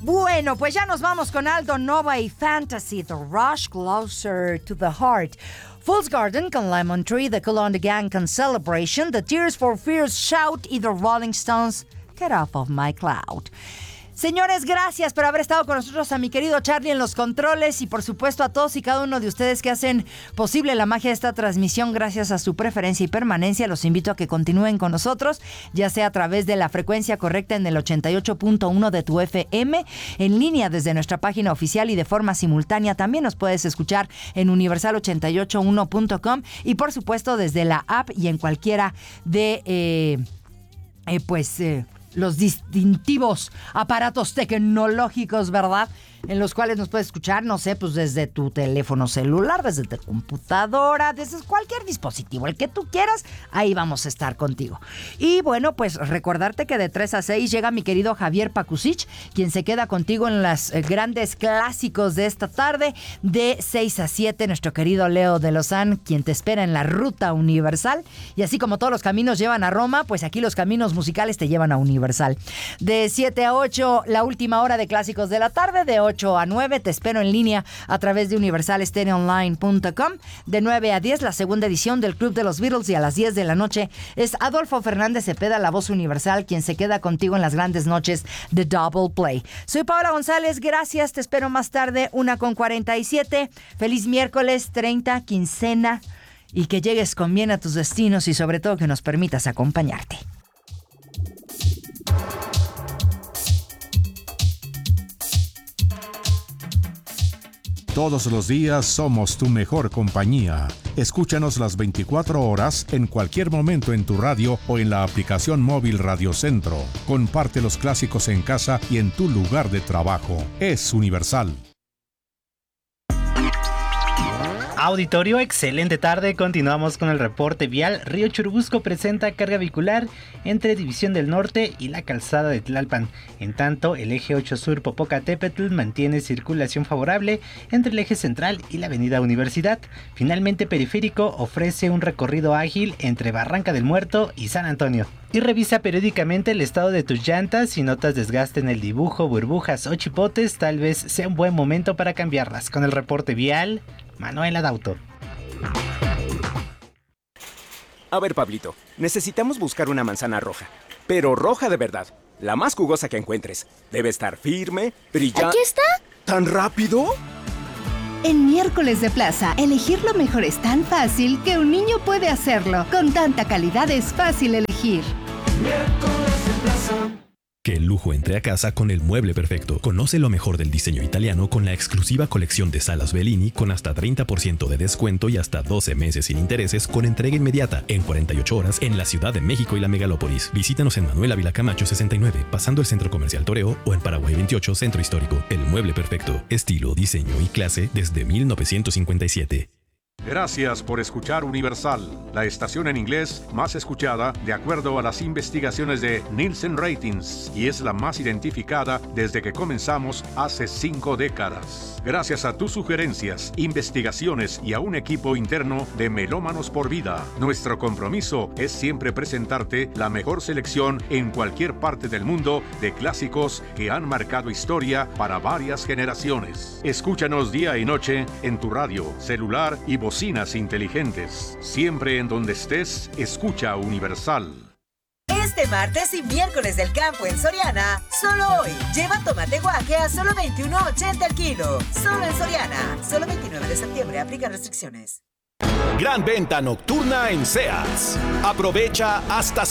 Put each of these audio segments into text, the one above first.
Bueno, pues ya nos vamos con Aldo Nova y Fantasy, The Rush Closer to the Heart. Fool's Garden con Lemon Tree, The Kool and the Gang con Celebration, The Tears for Fears Shout y The Rolling Stones, Get Off of My Cloud. Señores, gracias por haber estado con nosotros, a mi querido Charlie en los controles y por supuesto a todos y cada uno de ustedes que hacen posible la magia de esta transmisión gracias a su preferencia y permanencia. Los invito a que continúen con nosotros, ya sea a través de la frecuencia correcta en el 88.1 de tu FM, en línea desde nuestra página oficial y de forma simultánea. También nos puedes escuchar en universal881.com y por supuesto desde la app y en cualquiera de los distintivos aparatos tecnológicos, ¿verdad? En los cuales nos puedes escuchar, no sé, pues desde tu teléfono celular, desde tu computadora, desde cualquier dispositivo, el que tú quieras, ahí vamos a estar contigo. Y bueno, pues recordarte que de 3 a 6 llega mi querido Javier Pakusich, quien se queda contigo en los grandes clásicos de esta tarde. De 6 a 7, nuestro querido Leo de Lozán, quien te espera en la Ruta Universal. Y así como todos los caminos llevan a Roma, pues aquí los caminos musicales te llevan a Universal. De 7 a 8, la última hora de clásicos de la tarde. De 8 a 9 te espero en línea a través de universalestereoonline.com. De 9 a 10 la segunda edición del Club de los Beatles y a las 10 de la noche es Adolfo Fernández Cepeda, la voz universal, quien se queda contigo en las grandes noches de Double Play. Soy Paola González, gracias, te espero más tarde, 1:47. Feliz miércoles 30, quincena, y que llegues con bien a tus destinos y sobre todo que nos permitas acompañarte. Todos los días somos tu mejor compañía. Escúchanos las 24 horas en cualquier momento en tu radio o en la aplicación móvil Radio Centro. Comparte los clásicos en casa y en tu lugar de trabajo. Es Universal. Auditorio, excelente tarde. Continuamos con el reporte vial. Río Churubusco presenta carga vehicular entre División del Norte y la calzada de Tlalpan. En tanto, el eje 8 Sur Popocatépetl mantiene circulación favorable entre el eje central y la avenida Universidad. Finalmente, Periférico ofrece un recorrido ágil entre Barranca del Muerto y San Antonio. Y revisa periódicamente el estado de tus llantas. Si notas desgaste en el dibujo, burbujas o chipotes, tal vez sea un buen momento para cambiarlas. Con el reporte vial, Manuel Adauto. A ver, Pablito, necesitamos buscar una manzana roja, pero roja de verdad, la más jugosa que encuentres. Debe estar firme, brillante. ¿Aquí está? ¿Tan rápido? En Miércoles de Plaza, elegir lo mejor es tan fácil que un niño puede hacerlo. Con tanta calidad es fácil elegir. Miércoles de Plaza. Que el lujo entre a casa con el mueble perfecto. Conoce lo mejor del diseño italiano con la exclusiva colección de salas Bellini con hasta 30% de descuento y hasta 12 meses sin intereses con entrega inmediata en 48 horas en la Ciudad de México y la megalópolis. Visítanos en Manuel Ávila Camacho 69, pasando el Centro Comercial Toreo, o en Paraguay 28, Centro Histórico. El mueble perfecto. Estilo, diseño y clase desde 1957. Gracias por escuchar Universal, la estación en inglés más escuchada de acuerdo a las investigaciones de Nielsen Ratings, y es la más identificada desde que comenzamos hace 5 décadas. Gracias a tus sugerencias, investigaciones y a un equipo interno de Melómanos por Vida, nuestro compromiso es siempre presentarte la mejor selección en cualquier parte del mundo de clásicos que han marcado historia para varias generaciones. Escúchanos día y noche en tu radio, celular y bocinas inteligentes. Siempre en donde estés, escucha Universal. Este martes y miércoles del campo en Soriana, solo hoy, lleva tomate guaje a solo $21.80 el kilo. Solo en Soriana, solo 29 de septiembre, aplican restricciones. Gran venta nocturna en Sears. Aprovecha hasta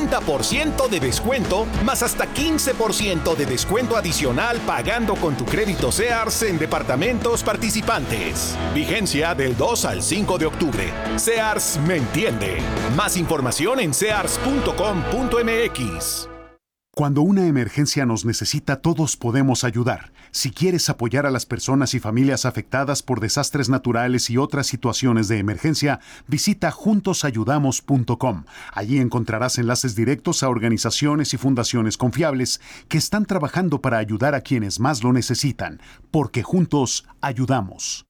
50% de descuento, más hasta 15% de descuento adicional pagando con tu crédito Sears en departamentos participantes. Vigencia del 2 al 5 de octubre. Sears me entiende. Más información en sears.com.mx. Cuando una emergencia nos necesita, todos podemos ayudar. Si quieres apoyar a las personas y familias afectadas por desastres naturales y otras situaciones de emergencia, visita juntosayudamos.com. Allí encontrarás enlaces directos a organizaciones y fundaciones confiables que están trabajando para ayudar a quienes más lo necesitan, porque juntos ayudamos.